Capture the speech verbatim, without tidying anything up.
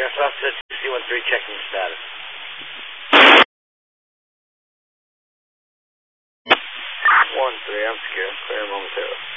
Address officer C one three checking status. one three, I'm scared. Clear momentarily.